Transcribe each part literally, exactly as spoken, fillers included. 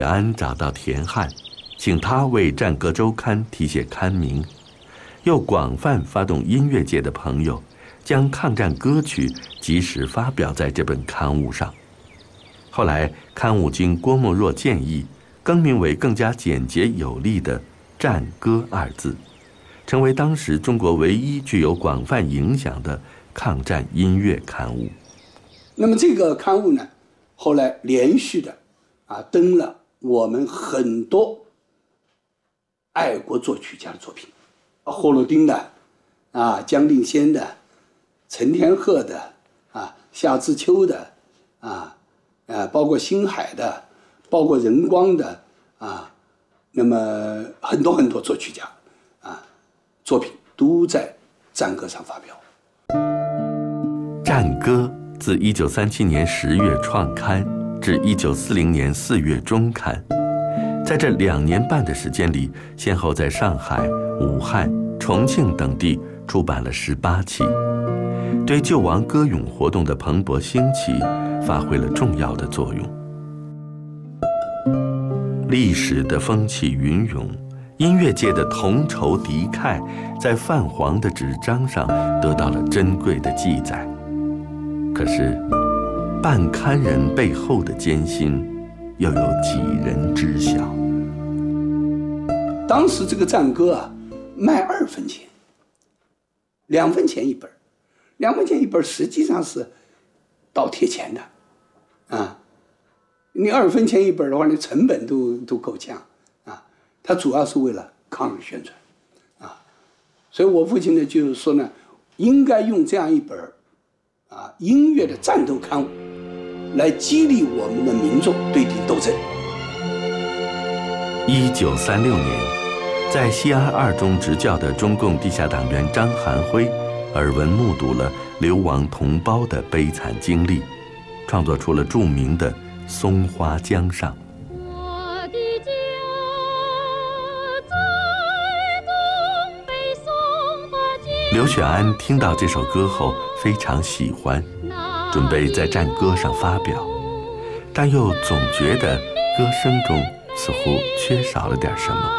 安找到田汉，请他为《战歌周刊》题写刊名，又广泛发动音乐界的朋友，将抗战歌曲及时发表在这本刊物上。后来，刊物经郭沫若建议，更名为更加简洁有力的《战歌》二字，成为当时中国唯一具有广泛影响的抗战音乐刊物。 那么这个刊物呢，后来连续的啊登了我们很多爱国作曲家的作品，霍洛丁的啊，姜定先的，陈天鹤的啊，夏之秋的啊，啊，包括星海的，包括任光的啊，那么很多很多作曲家啊，作品都在《战歌》上发表。 《战歌》自一九三七年十月创刊，至一九四零年四月中刊，在这两年半的时间里，先后在上海、武汉、重庆等地出版了十八期，对救亡歌咏活动的蓬勃兴起发挥了重要的作用。历史的风起云涌，音乐界的同仇敌忾，在泛黄的纸张上得到了珍贵的记载。可是，办刊人背后的艰辛，又有几人知晓？ 当时这个战歌啊，卖二分钱，两分钱一本，两分钱一本实际上是倒贴钱的，啊，你二分钱一本的话，你成本都都够呛啊。它主要是为了抗日宣传，啊，所以我父亲呢就是说呢，应该用这样一本啊音乐的战斗刊物，来激励我们的民众对敌斗争。 一九三六年，在西安二中执教的中共地下党员张含辉，耳闻目睹了流亡同胞的悲惨经历，创作出了著名的《松花江上》。 我的家在东北松花江。 刘雪安听到这首歌后非常喜欢，准备在战歌上发表，但又总觉得歌声中似乎缺少了点什么。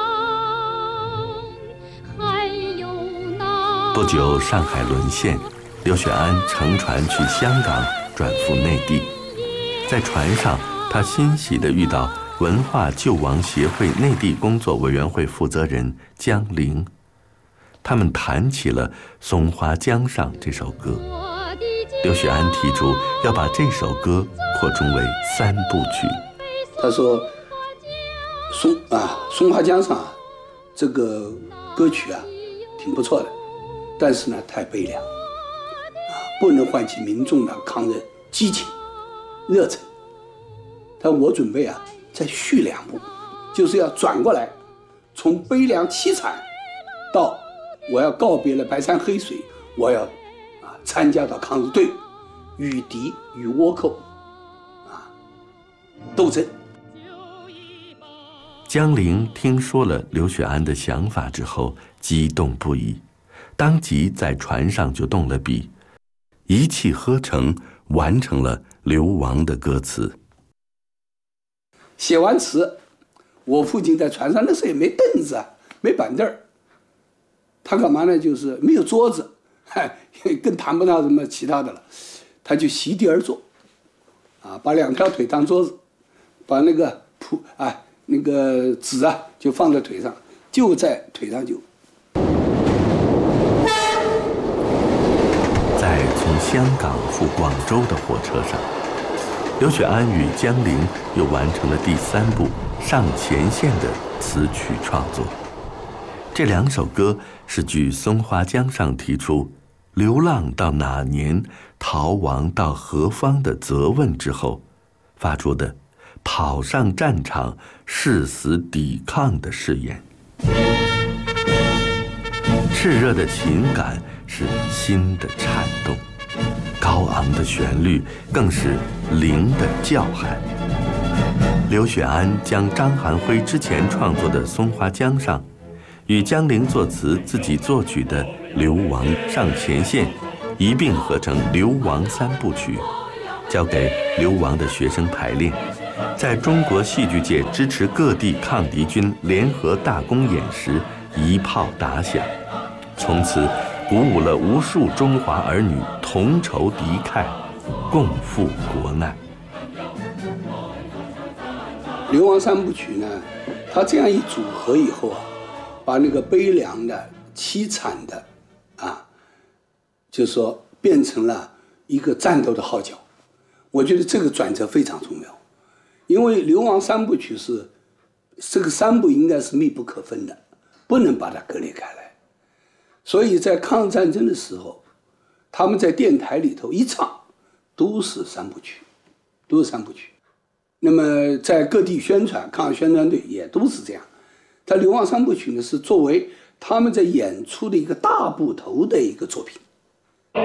不久，上海沦陷，刘雪安乘船去香港，转赴内地。在船上，他欣喜地遇到文化救亡协会内地工作委员会负责人江玲，他们谈起了《松花江上》这首歌。刘雪安提出要把这首歌扩充为三部曲。 他说：“松啊，《松花江上》啊，这个歌曲啊，挺不错的，但是呢，太悲凉，啊，不能唤起民众的抗日激情、热忱。但我准备啊，再续两部，就是要转过来，从悲凉凄惨到我要告别了白山黑水，我要啊参加到抗日队伍，与敌与倭寇啊斗争。” 江玲听说了刘雪安的想法之后，激动不已，当即在船上就动了笔，一气呵成完成了《流亡》的歌词。 写完词，我父亲在船上那时候也没凳子啊，没板凳儿，他干嘛呢？就是没有桌子，嗨，更谈不到什么其他的了，他就席地而坐，啊，把两条腿当桌子，把那个铺啊那个纸啊就放在腿上，就在腿上就。 在从香港赴广州的火车上，刘雪安与江玲又完成了第三部《上前线》的词曲创作。这两首歌是据《松花江上》提出流浪到哪年，逃亡到何方的责问之后，发出的跑上战场誓死抵抗的誓言。炽热的情感是心的颤动，高昂的旋律更是灵的叫喊。刘雪安将张含辉之前创作的《松花江上》与江玲作词自己作曲的《流亡上前线》一并合成《流亡三部曲》，交给流亡的学生排练， 在中国戏剧界支持各地抗敌军联合大公演时一炮打响，从此鼓舞了无数中华儿女同仇敌忾，共赴国难。 流亡三部曲呢，它这样一组合以后啊，把那个悲凉的、凄惨的，啊，就是说变成了一个战斗的号角。我觉得这个转折非常重要，因为流亡三部曲是这个三部应该是密不可分的，不能把它割裂开来。所以在抗日战争的时候，他们在电台里头一唱，都是三部曲，都是三部曲。那么在各地宣传，抗日宣传队也都是这样。它流亡三部曲呢，是作为他们在演出的一个大部头的一个作品。